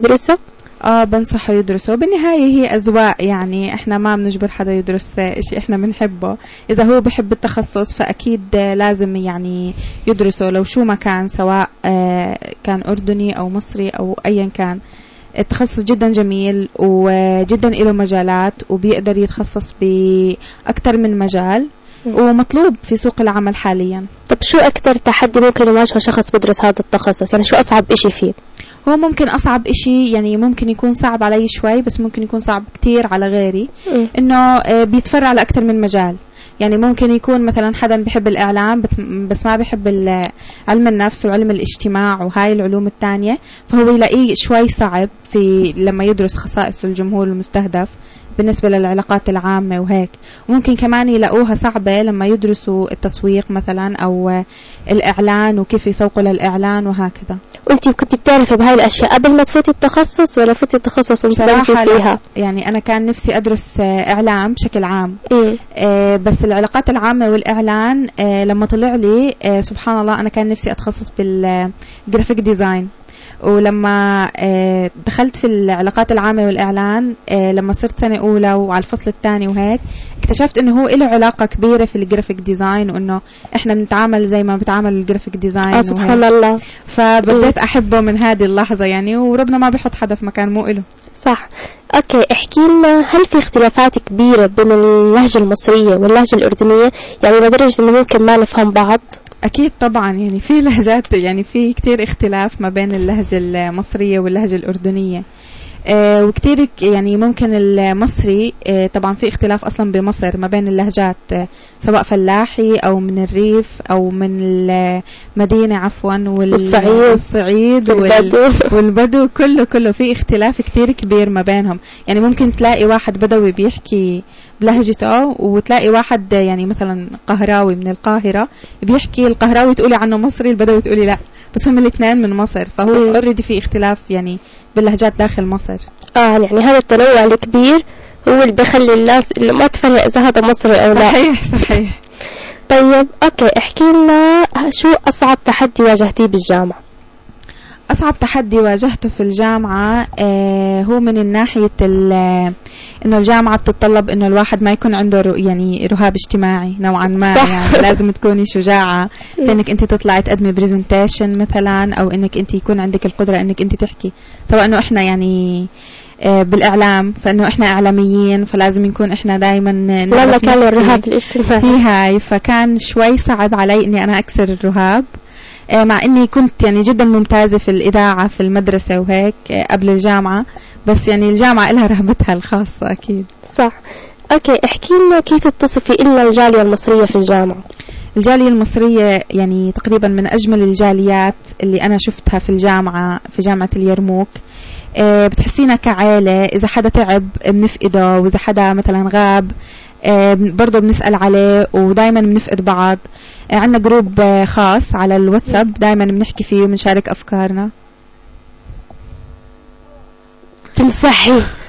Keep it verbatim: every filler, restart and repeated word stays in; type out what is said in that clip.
يدرسه؟ اه بنصحه يدرسه. بالنهاية هي أذواق، يعني احنا ما بنجبر حدا يدرس اشي احنا بنحبه. اذا هو بحب التخصص فاكيد لازم يعني يدرسه لو شو ما كان، سواء آه كان اردني او مصري او ايا كان. التخصص جدا جميل وجدا له مجالات، وبيقدر يتخصص بأكتر من مجال ومطلوب في سوق العمل حاليا. طب شو أكتر تحدي ممكن يواجهه شخص بدرس هذا التخصص؟ يعني شو أصعب إشي فيه؟ هو ممكن أصعب إشي يعني ممكن يكون صعب علي شوي، بس ممكن يكون صعب كتير على غيري، م. إنه بيتفرع لأكتر من مجال. يعني ممكن يكون مثلا حدا بيحب الإعلام بس ما بيحب علم النفس وعلم الاجتماع وهاي العلوم التانية، فهو يلاقيه شوي صعب في لما يدرس خصائص الجمهور المستهدف بالنسبة للعلاقات العامة وهيك. وممكن كمان يلاقوها صعبة لما يدرسوا التسويق مثلا أو الإعلان وكيف يسوقوا للإعلان وهكذا. وأنتي كنت بتعرفي بهاي الأشياء قبل ما تفوتي التخصص ولا فوتي التخصص بصراحة فيها؟ يعني أنا كان نفسي أدرس إعلام بشكل عام، آه بس العلاقات العامة والإعلان آه لما طلع لي آه سبحان الله أنا كان نفسي أتخصص بالجرافيك ديزاين. ولما دخلت في العلاقات العامة والإعلان لما صرت سنة أولى وعلى الفصل الثاني وهيك اكتشفت إنه هو له علاقة كبيرة في الجرافيك ديزاين، وإنه إحنا بنتعامل زي ما بتعامل الجرافيك ديزاين. آه سبحان الله. فبديت أحبه من هذه اللحظة يعني، وربنا ما بيحط حدا في مكان مو إله. صح. أوكي، احكي لنا، هل في اختلافات كبيرة بين اللهجة المصرية واللهجة الأردنية؟ يعني لدرجة إنه ممكن ما نفهم بعض؟ أكيد طبعا، يعني في لهجات، يعني في كتير اختلاف ما بين اللهجة المصرية واللهجة الأردنية. آه وكتير يعني ممكن المصري آه طبعا في اختلاف أصلا بمصر ما بين اللهجات، آه سواء فلاحي أو من الريف أو من المدينة عفوا والصعيد, والصعيد والبدو. والبدو كله كله في اختلاف كتير كبير ما بينهم. يعني ممكن تلاقي واحد بدوي بيحكي بلهجته، وتلاقي واحد يعني مثلا قهراوي من القاهرة بيحكي القهراوي تقولي عنه مصري، البدوي تقولي لا، بس هم الاثنين من مصر. فهو اوريدي في اختلاف يعني باللهجات داخل مصر. اه يعني هذا التنوع الكبير هو اللي بيخلي الناس اللي ما تفرق اذا هذا مصري او لا. صحيح صحيح. طيب اوكي، احكي لنا شو اصعب تحدي واجهتيه بالجامعة؟ أصعب تحدي واجهته في الجامعة آه هو من الناحية إنه الجامعة بتتطلب إنه الواحد ما يكون عنده يعني رهاب اجتماعي نوعا ما. يعني لازم تكوني شجاعة في إنك أنت تطلعي تقدمي بريزنتيشن مثلا، أو إنك أنت يكون عندك القدرة إنك أنت تحكي، سواء إنه إحنا يعني آه بالإعلام فإنه إحنا إعلاميين فلازم نكون إحنا دايما لا كان الرهاب الاجتماعي في هاي. فكان شوي صعب علي إني أنا أكسر الرهاب، مع إني كنت يعني جدا ممتازة في الإذاعة في المدرسة وهيك قبل الجامعة، بس يعني الجامعة لها رهبتها الخاصة أكيد. صح. أوكي، احكي لنا كيف بتصفي إلنا الجالية المصرية في الجامعة؟ الجالية المصرية يعني تقريبا من أجمل الجاليات اللي أنا شفتها في الجامعة، في جامعة اليرموك. أه بتحسينا كعائلة، إذا حدا تعب بنفقده، وإذا حدا مثلا غاب أه برضو بنسأل عليه، ودايما بنفقد بعض. أه عندنا جروب أه خاص على الواتساب دايما بنحكي فيه وبنشارك أفكارنا. تمسحي